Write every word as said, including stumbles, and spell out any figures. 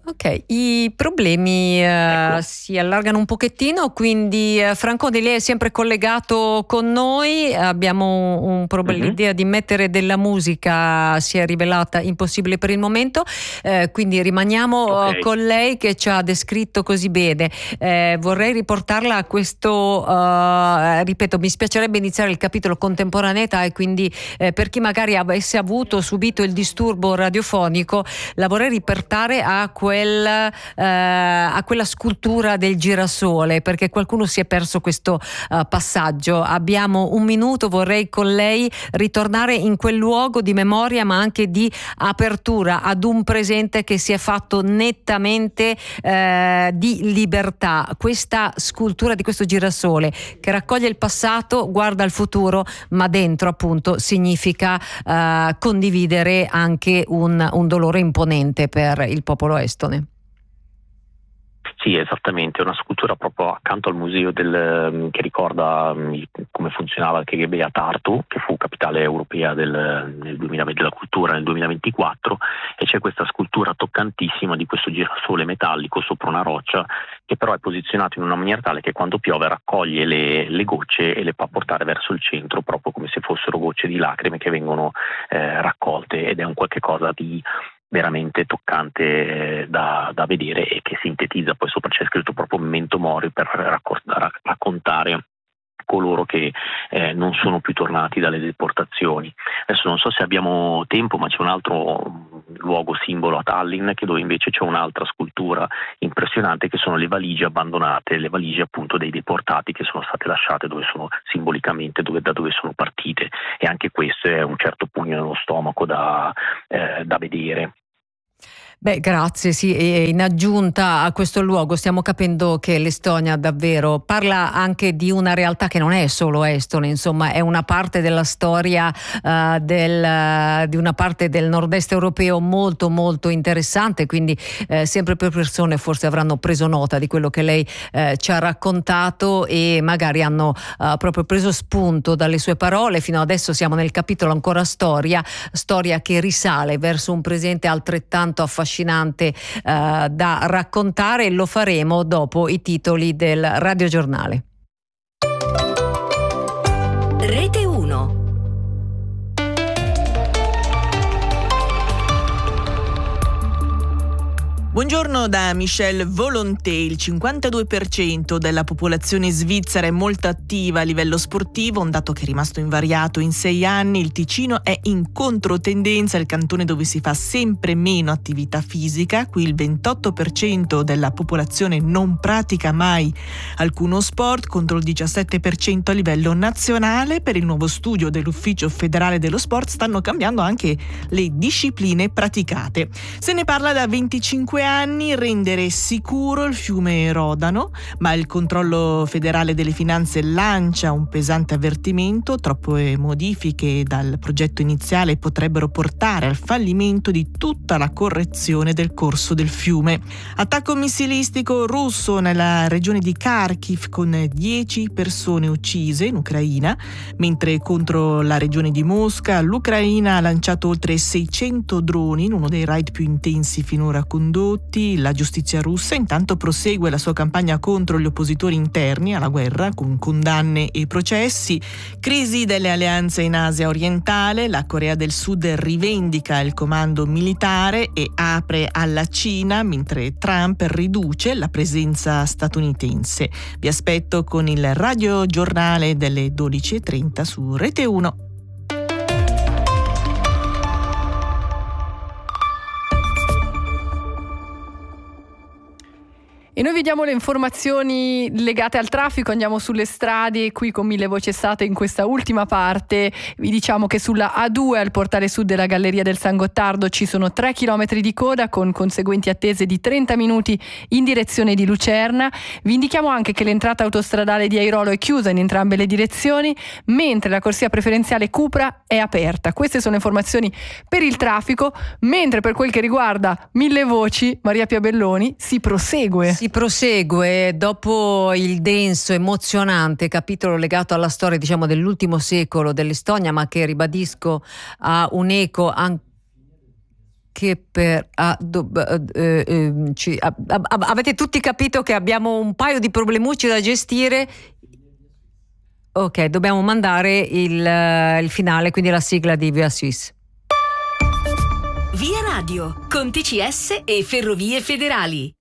Ok, i problemi eh, Ecco. si allargano un pochettino, quindi eh, Franco Di Lei è sempre collegato con noi. Abbiamo un problema, Mhm. l'idea di mettere della musica si è rivelata impossibile per il momento, eh, quindi rimaniamo Ok. eh, con lei che ci ha descritto così bene. Eh, vorrei riportarla a questo, eh, ripeto, mi spiacerebbe iniziare il capitolo contemporaneità e quindi eh, per chi magari avesse avuto, subito il disturbo radiofonico, la vorrei riportare a quel Quel, eh, a quella scultura del girasole, perché qualcuno si è perso questo uh, passaggio. Abbiamo un minuto, vorrei con lei ritornare in quel luogo di memoria ma anche di apertura ad un presente che si è fatto nettamente eh, di libertà. Questa scultura di questo girasole che raccoglie il passato, guarda al futuro, ma dentro appunto significa eh, condividere anche un, un dolore imponente per il popolo estone. Sì, esattamente, è una scultura proprio accanto al museo del, che ricorda um, come funzionava il K G B a Tartu, che fu capitale europea del, nel duemilaventi, della cultura nel duemilaventiquattro, e c'è questa scultura toccantissima di questo girasole metallico sopra una roccia, che però è posizionato in una maniera tale che quando piove raccoglie le, le gocce e le fa portare verso il centro, proprio come se fossero gocce di lacrime che vengono eh, raccolte, ed è un qualche cosa di veramente toccante da, da vedere, e che sintetizza, poi sopra c'è scritto proprio memento mori, per raccontare coloro che eh, non sono più tornati dalle deportazioni. Adesso non so se abbiamo tempo, ma c'è un altro luogo simbolo a Tallinn, che dove invece c'è un'altra scultura impressionante, che sono le valigie abbandonate, le valigie appunto dei deportati che sono state lasciate dove sono simbolicamente, dove, da dove sono partite, e anche questo è un certo pugno nello stomaco da, eh, da vedere. Beh, grazie, sì, e in aggiunta a questo luogo stiamo capendo che l'Estonia davvero parla anche di una realtà che non è solo estone, insomma è una parte della storia uh, del, uh, di una parte del nord-est europeo molto molto interessante, quindi eh, sempre più persone forse avranno preso nota di quello che lei eh, ci ha raccontato e magari hanno uh, proprio preso spunto dalle sue parole. Fino adesso siamo nel capitolo ancora storia, storia che risale verso un presente altrettanto affascinante affascinante uh, da raccontare, e lo faremo dopo i titoli del radiogiornale. Rete uno. Buongiorno da Michel Volonté. Il cinquantadue per cento della popolazione svizzera è molto attiva a livello sportivo, un dato che è rimasto invariato in sei anni. Il Ticino è in controtendenza, il cantone dove si fa sempre meno attività fisica. Qui il ventotto per cento della popolazione non pratica mai alcuno sport, contro il diciassette per cento a livello nazionale. Per il nuovo studio dell'Ufficio federale dello sport stanno cambiando anche le discipline praticate. Se ne parla da venticinque anni, rendere sicuro il fiume Rodano, ma il controllo federale delle finanze lancia un pesante avvertimento: troppe modifiche dal progetto iniziale potrebbero portare al fallimento di tutta la correzione del corso del fiume. Attacco missilistico russo nella regione di Kharkiv con dieci persone uccise in Ucraina, mentre contro la regione di Mosca l'Ucraina ha lanciato oltre seicento droni in uno dei raid più intensi finora condotti. La giustizia russa intanto prosegue la sua campagna contro gli oppositori interni alla guerra, con condanne e processi. Crisi delle alleanze in Asia orientale, la Corea del Sud rivendica il comando militare e apre alla Cina, mentre Trump riduce la presenza statunitense. Vi aspetto con il radiogiornale delle dodici e trenta su Rete uno. E noi vi diamo le informazioni legate al traffico, andiamo sulle strade qui con Mille Voci Estate. In questa ultima parte vi diciamo che sulla A due al portale sud della Galleria del San Gottardo ci sono tre chilometri di coda con conseguenti attese di trenta minuti in direzione di Lucerna. Vi indichiamo anche che l'entrata autostradale di Airolo è chiusa in entrambe le direzioni, mentre la corsia preferenziale Cupra è aperta. Queste sono informazioni per il traffico, mentre per quel che riguarda Mille Voci, Maria Piabelloni, si prosegue. Si prosegue dopo il denso, emozionante capitolo legato alla storia, diciamo, dell'ultimo secolo dell'Estonia, ma che, ribadisco, ha un'eco anche che per ah, do, eh, eh, ci, ah, ah, avete tutti capito che abbiamo un paio di problemucci da gestire. Ok, dobbiamo mandare il, il finale, quindi la sigla di Via Suisse. Via Radio con T C S e Ferrovie Federali.